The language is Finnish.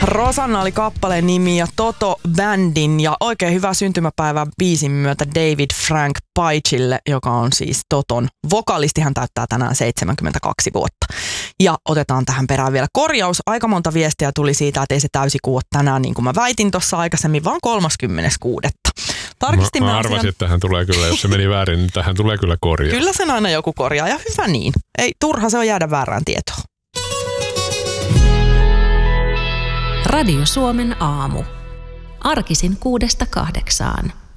Rosanna oli kappaleen nimi ja Toto Bandin ja oikein hyvää syntymäpäivää biisin myötä David Frank Paicille, joka on siis Toton vokalisti. Hän täyttää tänään 72 vuotta. Ja otetaan tähän perään vielä korjaus. Aika monta viestiä tuli siitä, että ei se täysikuu ole tänään, niin kuin mä väitin tuossa aikaisemmin, vaan 36. Mä arvasin, että tähän tulee kyllä, jos se meni väärin, niin tähän tulee kyllä korjaa. Kyllä sen aina joku korjaa ja hyvä niin. Ei turha se on jäädä väärään tietoon. Radio Suomen aamu. Arkisin 6–8.